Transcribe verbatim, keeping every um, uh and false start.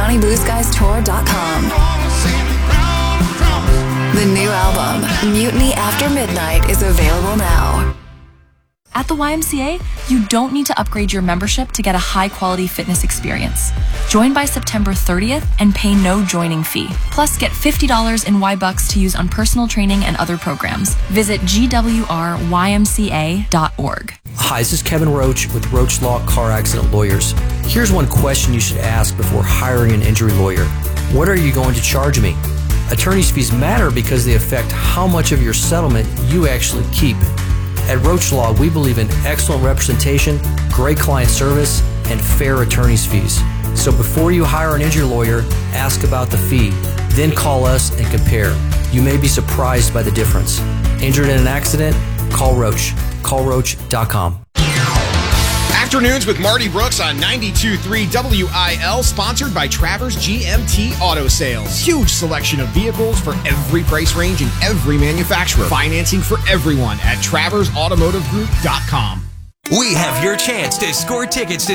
Johnny Blue Skies Tour dot com. The new album, Mutiny After Midnight, is available now. At the Y M C A, you don't need to upgrade your membership to get a high-quality fitness experience. Join by September thirtieth and pay no joining fee. Plus, get fifty dollars in Y-Bucks to use on personal training and other programs. Visit G W R Y M C A dot org. Hi, this is Kevin Roach with Roach Law Car Accident Lawyers. Here's one question you should ask before hiring an injury lawyer. What are you going to charge me? Attorney's fees matter because they affect how much of your settlement you actually keep. At Roach Law, we believe in excellent representation, great client service, and fair attorney's fees. So before you hire an injury lawyer, ask about the fee. Then call us and compare. You may be surprised by the difference. Injured in an accident? Call Roach. call roach dot com. Afternoons with Marty Brooks on ninety-two point three W I L, sponsored by Travers G M T Auto Sales. Huge selection of vehicles for every price range and every manufacturer. Financing for everyone at Travers Automotive Group dot com. We have your chance to score tickets to